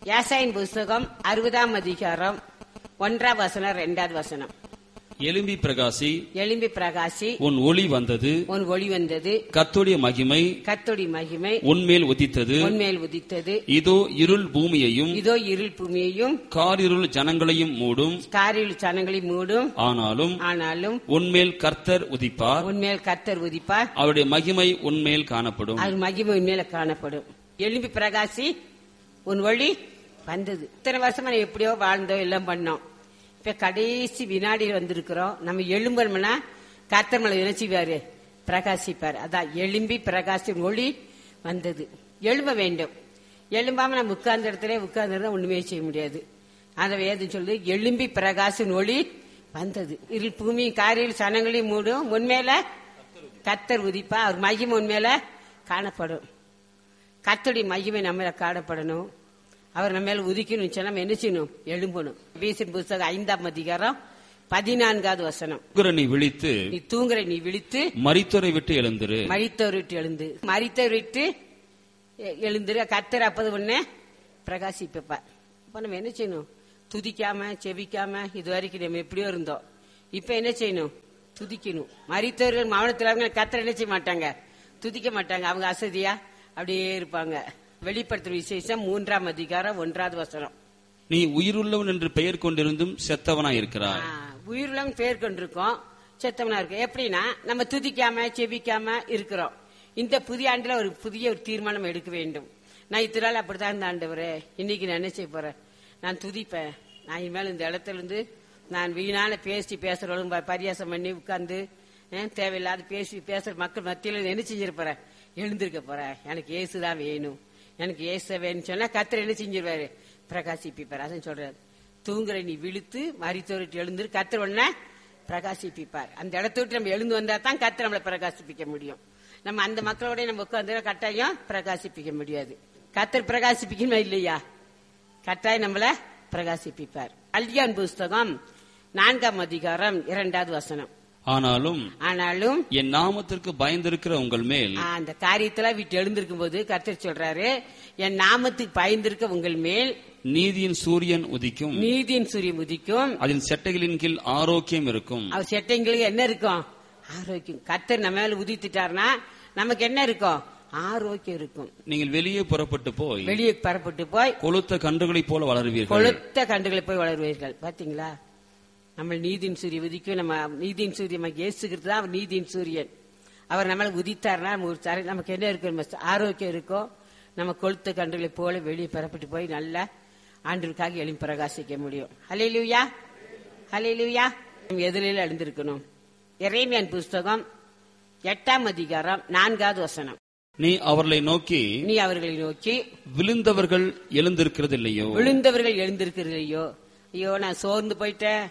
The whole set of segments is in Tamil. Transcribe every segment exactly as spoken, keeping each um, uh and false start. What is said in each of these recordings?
ஏசாயின் புஸ்தகம் அறுபதாம் அதிகாரம் ஒன்றாம் வசனம் இரண்டாவது வசனம். எழும்பி பிரகாசி, எழும்பி பிரகாசி, உன் ஒளி வந்தது, உன் ஒளி வந்தது, கர்த்தருடைய மகிமை கர்த்தருடைய மகிமை உன்மேல் உதித்தது, உன்மேல் உதித்தது. இதோ இருள் பூமியையும் இதோ இருள் பூமியையும் காரிருள் ஜனங்களையும் மூடும், காரில் ஜனங்களை மூடும். ஆனாலும் ஆனாலும் உன்மேல் கர்த்தர் உதிப்பார், உன்மேல் கர்த்தர் உதிப்பார், அவருடைய மகிமை உன்மேல் காணப்படும். அது மகிமை உன்மேல காணப்படும். எழும்பி பிரகாசி, உன் ஒளி வந்தது. இத்தனை வருஷமா நான் எப்படியோ வாழ்ந்தோம், எல்லாம் பண்ணோம். இப்ப கடைசி வினாடியில் வந்திருக்கிறோம். நம்ம எழும்பணும்னா கர்த்தர் மேல நினைச்சுவாரு, பிரகாசிப்பார். அதான் எழும்பி பிரகாசி, ஒளி வந்தது. எழும்ப வேண்டும். எழும்பாம நம்ம உட்கார்ந்த இடத்துல உட்கார்ந்து ஒண்ணுமே செய்ய முடியாது. அதை வேதம் சொல்லுது, எழும்பி பிரகாசின் ஒளி வந்தது. இருள் பூமி காரில் சனங்களையும் மூடும், உண்மையில கர்த்தர் உதிப்பா, அவர் மகிமை உண்மையில காணப்படும். கர்த்தருடைய மகிமை நம்ம காணப்படணும். அவர் நம்ம மேல உதிக்கணும் சொன்னா நம்ம என்ன செய்யணும்? எழும்பணும். எபேசியர் புஸ்தகம் ஐந்தாம் அதிகாரம் பதினான்காவது வசனம். நீ விழித்து, நீ தூங்குற நீ விழித்து மரித்தோரை விட்டு எழுந்திரு, மரித்தோரை விட்டு எழுந்து, மரித்தோரை விட்டு எழுந்திரு. கர்த்தர் அப்பது ஒண்ணு பிரகாசிப்பார். இப்ப நம்ம என்ன செய்யணும்? துதிக்காம செபிக்காம இது வரைக்கும் நம்ம எப்படியோ இருந்தோம். இப்ப என்ன செய்யணும்? துதிக்கணும். மரித்தோர்கள் மௌனத்தில் கர்த்தர் என்ன செய்ய மாட்டாங்க? துதிக்க மாட்டாங்க. அவங்க அசதியா அப்படியே இருப்பாங்க. வெளிப்படுத்துற விசேஷம் மூன்றாம் அதிகாரம் ஒன்றாவது வசனம். நீ உயிருள்ளவன் என்று பெயர் கொண்டிருந்தும் செத்தவனாய் இருக்கிறாய். உயிருள்ளவன் பெயர் கொண்டிருக்கோம், செத்தவனா இருக்கு. எப்படின்னா நம்ம துதிக்காம செபிக்காம இருக்கிறோம். இந்த புதிய ஆண்டுல ஒரு புதிய ஒரு தீர்மானம் எடுக்க வேண்டும். நான் இத்தனை நாள் அப்படித்தான் இருந்த ஆண்டவரே, இன்னைக்கு நான் என்ன செய்ய போறேன்? நான் துதிப்பேன். நான் இனிமேல் இந்த இடத்துல இருந்து நான் வீணான பேசி பேசுறவளும் பரியாசம் பண்ணி உட்கார்ந்து தேவையில்லாத பேசி பேசுற மக்கள் மத்தியில் என்ன செஞ்சிருப்பேன்? எழுந்திருக்க போறேன். எனக்கு ஏசுதான் வேணும், எனக்கு ஏச வேணும்னு சொன்னா கர்த்தர் என்ன செஞ்சிருவாரு? பிரகாசிப்பார். அதான் சொல்றாரு, தூங்குற நீ விழுத்து மரித்தோரிட்டு எழுந்து கர்த்தர் உடனே பிரகாசிப்பார். அந்த இடத்த விட்டு நம்ம எழுந்து வந்தா தான் கர்த்தர் நம்மளை பிரகாசிப்பிக்க முடியும். நம்ம அந்த மக்களோட நம்ம உட்காந்து கட்டாயம் பிரகாசிப்பிக்க முடியாது. கர்த்தர் பிரகாசிப்பிக்கணும் இல்லையா? கட்டாயம் நம்மள பிரகாசிப்பார். கல்யாண் புஸ்தகம் நான்காம் அதிகாரம் இரண்டாவது வசனம். ஆனாலும் ஆனாலும் என் நாமத்திற்கு பயந்திருக்கிற உங்கள் மேல், அந்த காரியத்துல விட்டு எழுந்திருக்கும் போது கர்த்தர் சொல்றாரு, என் நாமத்துக்கு பயந்திருக்க உங்கள் மேல் நீதியின் சூரியன் உதிக்கும், நீதியின் சூரியன் உதிக்கும், அதன் செட்டைகளின் கீழ் ஆரோக்கியம் இருக்கும். அவர் செட்டைங்களுக்கு என்ன இருக்கும்? ஆரோக்கியம். கர்த்தர் நம்ம மேல உதித்துட்டார்னா நமக்கு என்ன இருக்கும்? ஆரோக்கியம் இருக்கும். நீங்கள் வெளியே புறப்பட்டு போய் வெளியே புறப்பட்டு போய் கொளுத்த கன்றுகளைப் போல வளருவீர்கள், கொளுத்த கன்றுகளை போய் வளருவீர்கள். பாத்தீங்களா? நம்ம நீதியின் சூரியன் உதிக்கும். நம்ம நீதியின் சூரியன் இயேசுகிறது தான் அவர் நீதியின் சூரியன். அவர் நம்மள உதித்தார்னா நமக்கு என்ன இருக்கும்? ஆரோக்கியம் இருக்கும். நம்ம கொளுத்த கன்றுகளை போல வெளியே புறப்பட்டு போய் நல்ல ஆண்டுக்காக எழும்பி பிரகாசிக்க முடியும். ஹல்லேலூயா, ஹல்லேலூயா. எதிரில் எழுந்திருக்கணும். எரேமியாவின் புஸ்தகம் எட்டாம் அதிகாரம் நான்காவது வசனம். நீ அவர்களை நோக்கி, நீ அவர்களை நோக்கி விழுந்தவர்கள் எழுந்திருக்கிறது இல்லையோ, விழுந்தவர்கள் எழுந்திருக்கிறது இல்லையோ. ஐயோ நான் சோர்ந்து போயிட்டேன்,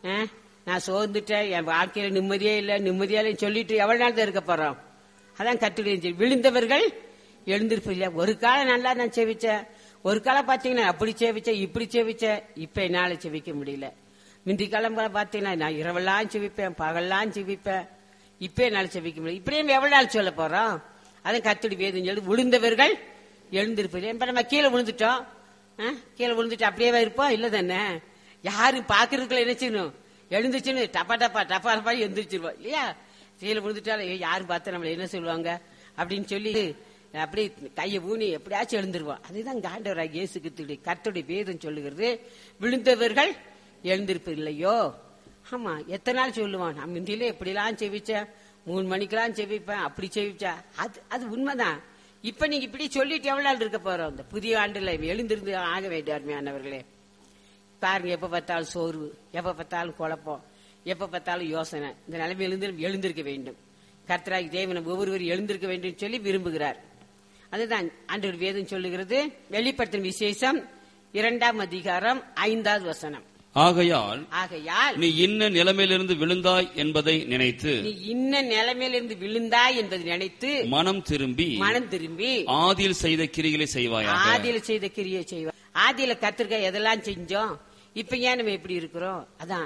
நான் சோர்ந்துட்டேன், என் வாழ்க்கையில நிம்மதியே இல்ல நிம்மதியா இல்லைன்னு சொல்லிட்டு எவ்வளவு நாள் தான் இருக்க போறோம்? அதான் கத்துடைய விழுந்தவர்கள் எழுந்திருப்பில்லையா. ஒரு காலம் நல்லா நான் செவிச்சேன், ஒரு காலம் பாத்தீங்கன்னா அப்படி செவிச்சேன் இப்படி செவிச்சேன். இப்ப என்னால செவிக்க முடியல. முந்தி காலம் பாத்தீங்கன்னா நான் இரவெல்லாம் செவிப்பேன், பகல்லாம் செவிப்பேன். இப்ப என்னால செவிக்க முடியல. இப்படியே எவ்வளவு நாள் சொல்ல போறோம்? அதான் கத்துடி வேதம் சொல்லி விழுந்தவர்கள் எழுந்திருப்பில்லையா. இப்ப நம்ம கீழே விழுந்துட்டோம், கீழே விழுந்துட்டு அப்படியே இருப்போம் இல்ல தானே? யாரும் பாக்குறதுக்குள்ள என்ன செய்யணும்? எழுந்துச்சுன்னு டப்பா டப்பா டப்பா டப்பா எழுந்திரிச்சிருவோம் இல்லையா? கீழே விழுந்துட்டாலும் யாரும் பார்த்து நம்மள என்ன சொல்லுவாங்க அப்படின்னு சொல்லி அப்படி கையை ஊனி எப்படியாச்சும் எழுந்துருவோம். அதுதான் ஆண்டவராகிய இயேசு கிறிஸ்துவின் கர்த்தருடைய வேதம் சொல்லுகிறது, விழுந்தவர்கள் எழுந்திருப்பு இல்லையோ. ஆமா, எத்தனை நாள் சொல்லுவான்? நம்ம இந்தியில எப்படிலாம் செவிச்சேன், மூணு மணிக்கெல்லாம் செவிப்பேன், அப்படி செவிச்சா. அது அது உண்மைதான். இப்ப நீங்க இப்படி சொல்லிட்டு எவ்வளவு நாள் இருக்க போறோம்? இந்த புதிய ஆண்டுல எழுந்திருந்து ஆக வேண்டிய அருமையானவர்களே. பாருங்க, எப்ப பார்த்தாலும் சோர்வு, எப்ப பார்த்தாலும் குழப்பம், எப்ப பார்த்தாலும் யோசனை. இந்த நிலைமை எழுந்து எழுந்திருக்க வேண்டும். கர்த்தராகி தேவன் ஒவ்வொருவரும் எழுந்திருக்க வேண்டும் சொல்லி விரும்புகிறார். அதுதான் ஆண்டவர் வேதம் சொல்லுகிறது. வெளிப்படுத்தும் விசேஷம் இரண்டாம் அதிகாரம் ஐந்தாவது வசனம். ஆகையால் ஆகையால் நீ இன்ன நிலைமையிலிருந்து விழுந்தாய் என்பதை நினைத்து, நீ இன்ன நிலைமையிலிருந்து விழுந்தாய் என்பதை நினைத்து மனம் திரும்பி மனம் திரும்பி ஆதியில் செய்த கிரிகளை செய்வாயாக. ஆதியில் செய்த கிரியை செய்வாய். ஆதியில கத்திரிக்காய் எதெல்லாம் செஞ்சோம், இப்ப ஏன் நம்ம எப்படி இருக்கிறோம்? அதான்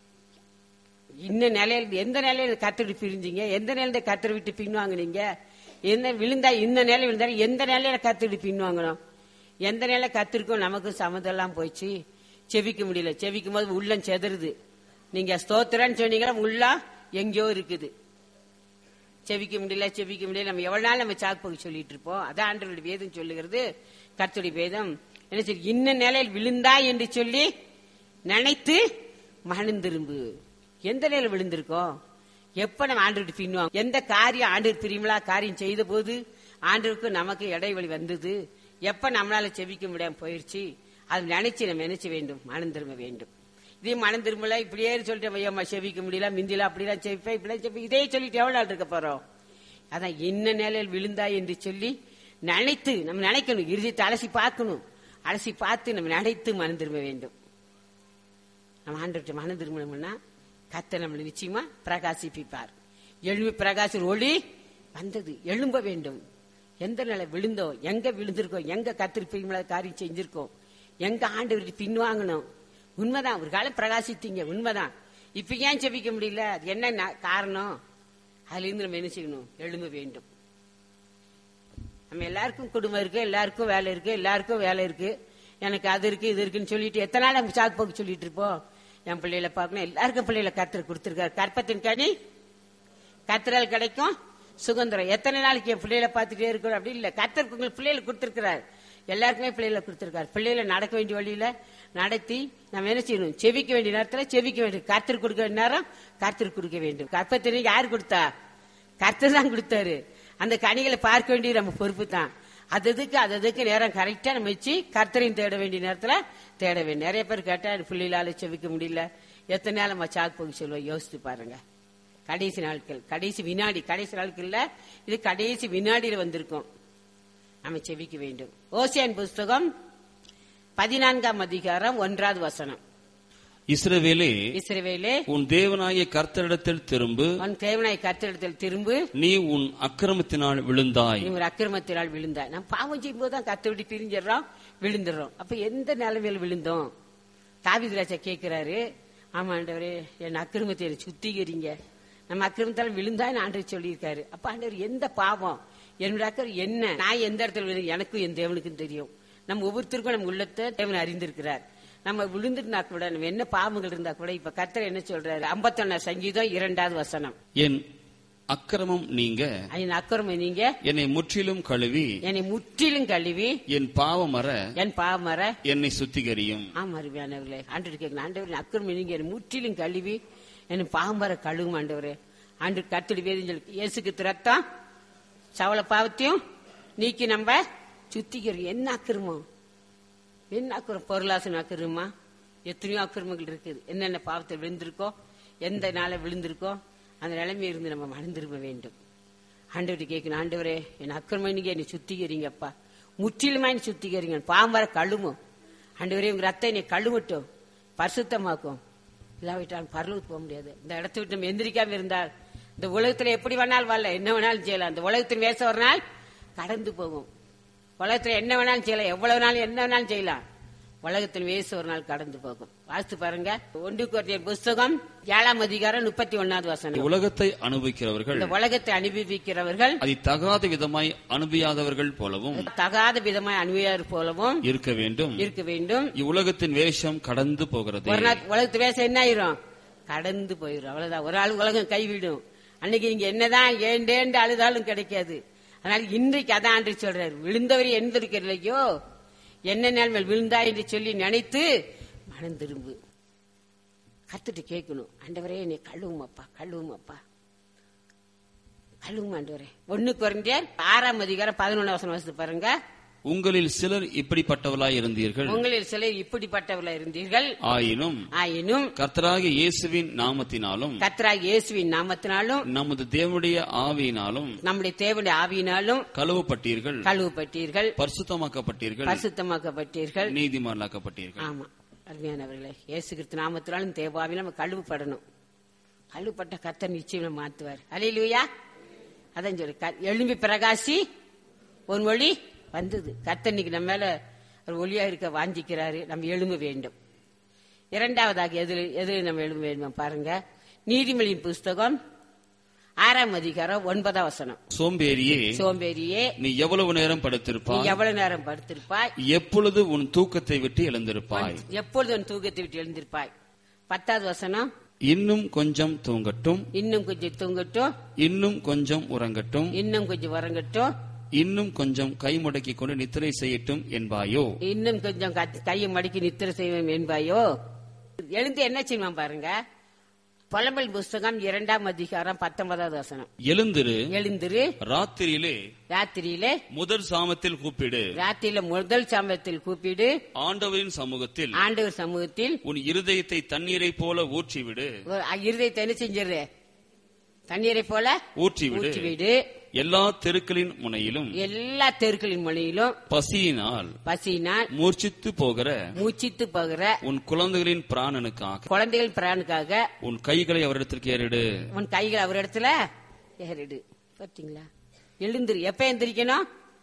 இன்ன நிலையில எந்த நிலையில கத்திரி பிரிஞ்சீங்க, எந்த நிலையில கத்திரி விட்டு பின்வாங்கினீங்க, என்ன விழுந்தா இந்த நிலையில விழுந்தா எந்த நிலையில கத்திரி பின்வாங்கணும்? எந்த நேரம் கத்திருக்கோம் நமக்கும் சம்மதெல்லாம் போச்சு, செவிக்க முடியல. செவிக்கும் போது உள்ளம் செதறுது. நீங்க ஸ்தோத்திரன்னு சொன்னீங்கன்னா உள்ளம் எங்கேயோ இருக்குது. செவிக்க முடியல செவிக்க முடியல நம்ம எவ்வளவு நாள் நம்ம சாக்கு சொல்லிட்டு இருப்போம். அதான் ஆண்டவருடைய வேதம் சொல்லுகிறது. கர்த்தருடைய வேதம் என்ன சொல்லி, இன்ன நிலையில் விழுந்தா என்று சொல்லி நினைத்து மனம் திரும்பு. எந்த நிலையில் விழுந்திருக்கோம்? எப்ப நம்ம ஆண்டவருக்கு பின்னுவோம்? எந்த காரியம் ஆண்டவர் பிரிமலா காரியம் செய்த போது ஆண்டவருக்கு நமக்கு இடைவெளி வந்தது? எப்ப நம்மளால செவிக்க முடியாம போயிருச்சு? அது நினைச்சு நம்ம நினைச்ச வேண்டும், மனம் திரும்ப வேண்டும். இதே மனம் திரும்பல இப்படியே சொல்லிட்டு செவிக்க முடியல, மிந்தில அப்படிலாம் செவிப்பேன், இப்படிலாம் செவி, இதே சொல்லிட்டு எவ்வளவு நாள் இருக்க போறோம்? அதான் என்ன நிலையில் விழுந்தா என்று சொல்லி நினைத்து நம்ம நினைக்கணும். இறுதியத்தை அலசி பார்க்கணும். அலசி பார்த்து நம்ம நினைத்து மனம் திரும்ப வேண்டும். நம்ம ஆண்டு மனம் திரும்பணும்னா கர்த்தர் நம்மளை நிச்சயமா பிரகாசிப்பார். எழும்பி பிரகாச ஒளி வந்தது, எழும்ப வேண்டும். எந்த நிலை விழுந்தோம், எங்க விழுந்திருக்கோம், எங்க கத்திரிப்பீங்களா காரியம் செஞ்சிருக்கோம், எங்க ஆண்டவருக்கு பின்வாங்கணும். உண்மைதான், ஒரு காலம் பிரகாசித்தீங்க, உண்மைதான். இப்ப ஏன் செபிக்க முடியல? அது என்ன காரணம்? அதுல இருந்து நம்ம என்ன செய்யணும்? எழும்ப வேண்டும். நம்ம எல்லாருக்கும் குடும்பம் இருக்கு, எல்லாருக்கும் வேலை இருக்கு, எல்லாருக்கும் வேலை இருக்கு, எனக்கு அது இருக்கு இது இருக்குன்னு சொல்லிட்டு எத்தனை நாள் நம்ம சாக்கு போக்கு சொல்லிட்டு இருப்போம். என் பிள்ளைகளை பார்க்கணும், எல்லாருக்கும் பிள்ளைகளை கர்த்தர் கொடுத்திருக்காரு. கற்பத்தின் கனி கர்த்தரால் கிடைக்கும் சுதந்திரம். எத்தனை நாளைக்கு என் பிள்ளைகளை பார்த்துட்டே இருக்கணும்? அப்படி இல்ல, கர்த்தர் உங்களுக்கு பிள்ளைகளை கொடுத்திருக்கிறார். எல்லாருக்குமே பிள்ளைகளை கொடுத்திருக்காரு. பிள்ளைகளை நடக்க வேண்டிய வழியில நடத்தி நம்ம என்ன செய்யணும்? செவிக்க வேண்டிய நேரத்துல செவிக்க வேண்டும். கர்த்தர் கொடுக்க வேண்டிய நேரம் கர்த்தர் கொடுக்க வேண்டும். கற்பத்தினை யாரு கொடுத்தா? கர்த்தர் தான் கொடுத்தாரு. அந்த கனிகளை பார்க்க வேண்டியது நம்ம பொறுப்பு தான். அதுக்கு அதுக்கு நேரம் கரெக்டா நம்ம வச்சு கர்த்தரையும் தேட வேண்டிய நேரத்துல தேட வேண்டும். நிறைய பேர் கேட்டா பிள்ளைகளால செவிக்க முடியல, எத்தனை நாள் நம்ம சாக்கு போக சொல்லுவோம்? யோசித்து பாருங்க. கடைசி நாட்கள், கடைசி வினாடி, கடைசி நாட்கள்ல இது கடைசி வினாடியில வந்திருக்கும். நம்ம செவிக்க வேண்டும். ஓசியான் புஸ்தகம் பதினான்காம் அதிகாரம் ஒன்றாவது வசனம். இஸ்ரவேலே, இஸ்ரவேலே, உன் தேவனாய கர்த்தரிடத்தில் திரும்பு, உன் தேவனாய கர்த்தரிடத்தில் திரும்பு, நீ உன் அக்கிரமத்தினால் விழுந்தாய். நீ ஒரு அக்கிரமத்தினால் விழுந்தாய். நம்ம பாவம் செய்யும் போது தான் கர்த்தரை விட்டு பிரிஞ்சிடறோம், விழுந்துடுறோம். அப்ப எந்த நிலைமையில விழுந்தோம்? தாவீது ராஜா கேட்கிறாரு, ஆமா ஆண்டவரே, என் அக்கிரமத்தை சுத்திகரிங்க. நம்ம அக்கிரமத்தால் விழுந்தான்னு ஆண்டவர் சொல்லியிருக்காரு. அப்ப ஆண்டவர் எந்த பாவம், என்னோட அக்கறை என்ன, நான் எந்த இடத்துல விழுந்து எனக்கும் என் தேவனுக்கும் தெரியும். நம்ம ஒவ்வொருத்தருக்கும் நம்ம உள்ளத்தை தேவன் அறிந்திருக்கிறார். நம்ம விழுந்துருந்தா கூட, நம்ம என்ன பாவங்கள் இருந்தா கூட, இப்ப கர்த்தர் என்ன சொல்றாரு? ஐம்பத்தி ஒன்னா சங்கீதம் இரண்டாவது வசனம். என் அக்கிரமம் நீங்க, என் அக்கிரமம் நீங்க, என்னை முற்றிலும் கழுவி, என்னை முற்றிலும் கழுவி, என் பாவமற, என் பாவமற என்னை சுத்திகரியும். ஆமா அருமையானவர்களே, ஆண்டவர் கேட்கணும், ஆண்டவர் அக்கிரமம் நீங்க என்னை முற்றிலும் கழுவி என் பாவமற கழுவும் ஆண்டவரே. ஆண்டு கர்த்தருடைய வேதம் சொல்லி, இயேசுக்கு ரத்தம் சவள பாவத்தையும் நீக்கி நம்ம சுத்திகரி. என்ன அக்கிரமம், என்ன அக்கிரம்? பொருளாசன அக்கிரமா, எத்தனையோ அக்கிரமங்கள் இருக்குது. என்னென்ன பாவத்தை விழுந்திருக்கோம், எந்த நாளை விழுந்திருக்கோம், அந்த நிலைமையில இருந்து நம்ம மனம் திரும்ப வேண்டும். ஆண்டவரை கேட்கணும், ஆண்டவரே என் அக்கிரமம் நீங்க என்னை சுத்திகரிங்கப்பா, முற்றிலுமா என்னை சுத்திகரிங்க, பாவம் வர கழுவும். ஆண்டவரே உங்க ரத்தம் என்னை கழுவட்டும், பரிசுத்தமாக்கும். இல்லாவிட்டால் பரலோகத்துக்கு போக முடியாது. இந்த இடத்த விட்டு நம்ம எந்திரிக்காம இருந்தால் இந்த உலகத்துல எப்படி வேணாலும் வரல, என்ன வேணாலும் செய்யலாம். இந்த உலகத்தின் வேச ஒரு நாள் கடந்து போகும். உலகத்துல என்ன வேணாலும் செய்யலாம், எவ்வளவு நாள் என்ன வேணாலும் செய்யலாம். உலகத்தின் வேச ஒரு நாள் கடந்து போகும். வாசித்து பாருங்க, ஒன்று கொரிந்தியர் புஸ்தகம் ஏழாம் அதிகாரம் முப்பத்தி ஒன்னாவது வசனம். உலகத்தை அனுபவிக்கிறவர்கள், இந்த உலகத்தை அனுபவிக்கிறவர்கள் அதை தகாத விதமாய் அனுபவியாதவர்கள் போலவும், தகாத விதமாய் அனுபவியாதவர் போலவும் இருக்க வேண்டும் இருக்க வேண்டும் இவ்வுலகத்தின் வேஷம் கடந்து போகிறது. ஒரு நாள் உலகத்து வேஷம் என்ன ஆயிரும்? கடந்து போயிடும். அவ்வளவுதான். ஒரு ஆள் உலகம் கைவிடும். அன்னைக்கு நீங்க என்னதான் ஏண்டேண்டு அழுதாலும் கிடைக்காது. அதனால இன்றைக்கு அதான் ஆண்டு சொல்றாரு, விழுந்தவரை எந்திருக்கிறலையோ என்ன நிலைமையில் விழுந்தா என்று சொல்லி நினைத்து மனம் திரும்பு. கத்துட்டு கேட்கணும், ஆண்டவரே என்னை கழுவுமாப்பா, கழுவுமாப்பா, கழுவும் ஆண்டவரே. ஒண்ணு கொரிந்தியர் ஆறாம் அதிகாரம் பதினொன்னு வசனம் வாசித்து பாருங்க. உங்களில் சிலர் இப்படிப்பட்டவர்களாய் இருந்தீர்கள், உங்களில் சிலர் இப்படிப்பட்டவர்களாய் இருந்தீர்கள். ஆயினும் ஆயினும் கர்த்தராகிய இயேசுவின் நாமத்தினாலும், கர்த்தராகிய இயேசுவின் நாமத்தினாலும், நமது தேவனுடைய ஆவியினாலும், நம்முடைய தேவனுடைய ஆவியினாலும் கழுவப்பட்டீர்கள், கழுவப்பட்டீர்கள், பரிசுத்தமாக்கப்பட்டீர்கள், பரிசுத்தமாக்கப்பட்டீர்கள், நீதிமான்களாக்கப்பட்டீர்கள். ஆமா அருமையானவர்களே, இயேசு கிறிஸ்து நாமத்தினாலும் தேவாவிலும் நம்ம கழுவப்படணும். கழுவப்பட்ட கர்த்தர் நிச்சயம் மாத்துவார். அல்லேலூயா. அதான் சொல்லி எழும்பி பிரகாசி ஒரு மொழி வந்தது. கர்த்தர் இன்னைக்கு நம்ம மேல ஒரு ஒளியா இருக்க வாஞ்சிக்கிறாரு. நம்ம எழும்ப வேண்டும். இரண்டாவதாக எதில் எதில் நம்ம எழும்ப வேண்டும் பாருங்க. நீதிமொழியின் புஸ்தகம் ஆறாம் அதிகாரம் ஒன்பதாம் வசனம். சோம்பேறியே, சோம்பேறியே, நீ எவ்வளவு நேரம் நீ படுத்திருப்பாய்? எவ்வளவு நேரம் படுத்திருப்பாய்? எப்பொழுது உன் தூக்கத்தை விட்டு எழுந்திருப்பாய்? எப்பொழுது உன் தூக்கத்தை விட்டு எழுந்திருப்பாய்? பத்தாவது வசனம். இன்னும் கொஞ்சம் தூங்கட்டும், இன்னும் கொஞ்சம் தூங்கட்டும், இன்னும் கொஞ்சம் உறங்கட்டும், இன்னும் கொஞ்சம் உறங்கட்டும், இன்னும் கொஞ்சம் கை முடக்கி கொண்டு நித்திரை செய்யட்டும் என்பாயோ? இன்னும் கொஞ்சம் கத்- கையை மடக்கி நித்திரை செய்வோம் என்பாயோ? எழுந்து என்ன செய்வான் பாருங்க. புலம்பல் புஸ்தகம் இரண்டாம் அதிகாரம் பத்தொன்பதாவது வசனம். எழுந்திரு, எழுந்திரு, ராத்திரியிலே ராத்திரியிலே முதல் சாமத்தில் கூப்பிடு, ராத்திரியில முதல் சாமத்தில் கூப்பிடு, ஆண்டவரின் சமூகத்தில் ஆண்டவர் சமூகத்தில் உன் இருதயத்தை தண்ணீரை போல ஊற்றிவிடு, இருதயத்தை என்ன செஞ்சிரு? தண்ணீரை போல ஊற்றிவிடு. ஊற்றிவிடு. எல்லா தெருக்களின் முனையிலும் எல்லா தெருக்களின் மொழியிலும் பசியினால் பசியினால் மூர்ச்சித்து போகிற மூச்சித்து போகிற உன் குழந்தைகளின் பிராணனுக்காக குழந்தைகள் பிராணுக்காக உன் கைகளை அவரிடத்திற்கு ஏறிடு. உன் கைகள் அவர் இடத்துல ஏறிடு. பாத்தீங்களா? எழுந்திரு. எப்ப எழுந்திருக்கணும்?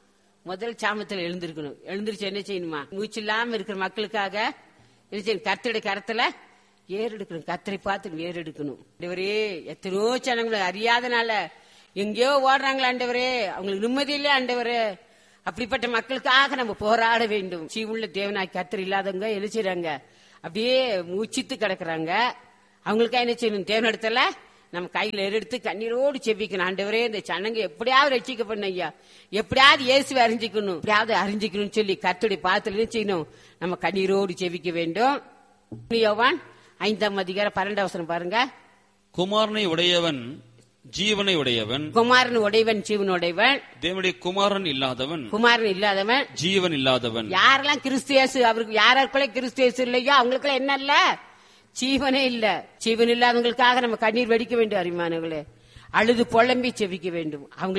முதல் சாமத்தில் எழுந்திருக்கணும். எழுந்திருச்சு என்ன செய்யணுமா? மூச்சு இல்லாம இருக்கிற மக்களுக்காக என்ன செய்யணும்? கர்த்தருடைய கரத்துல ஏறெடுக்கணும். கர்த்தரை பார்த்து ஏறெடுக்கணும். ஆண்டவரே, எத்தனையோ ஜனங்களை அறியாதனால எங்கேயோ ஓடுறாங்களா ஆண்டவரே, அவங்களுக்கு நிம்மதி இல்லையா ஆண்டவரே? அப்படிப்பட்ட மக்களுக்காக நம்ம போராட வேண்டும். சீவுள்ள தேவனாய் கர்த்தர் இல்லாதவங்க என்ன செய்றாங்க? அப்படியே மூச்சித்து கிடக்குறாங்க. அவங்களுக்கா என்ன செய்யணும்? தேவனிடத்துல நம்ம கையில எடுத்து கண்ணீரோடு செபிக்கணும். ஆண்டவரே, இந்த சனங்க எப்படியாவது ரட்சிக்கப்படணும் ஐயா, எப்படியாவது இயேசுவை அறிஞ்சிக்கணும், எப்படியாவது அறிஞ்சிக்கணும்னு சொல்லி கர்த்தருடைய பாதத்துல என்ன செய்யணும்? நம்ம கண்ணீரோடு செபிக்க வேண்டும். யோவான் ஐந்தாம் அதிகாரம் பன்னெண்டாம் வசனம் பாருங்க. குமாரனை உடையவன் ஜீவனை உடையவன், குமாரன் உடையவன் ஜீவன் உடையவன், தேவனுடைய குமாரன் இல்லாதவன் குமாரன் இல்லாதவன் ஜீவன் இல்லாதவன். யாரெல்லாம் கிறிஸ்தியேசு அவருக்கு யாருக்குள்ள கிறிஸ்தியேசு இல்லையோ அவங்களுக்குள்ள என்ன இல்ல? ஜீவனே இல்ல. ஜீவன் இல்லாதவங்களுக்காக நம்ம கண்ணீர் வெடிக்க வேண்டும். அருமையானவர்களே, அழுது புலம்பி செபிக்க வேண்டும். அவங்க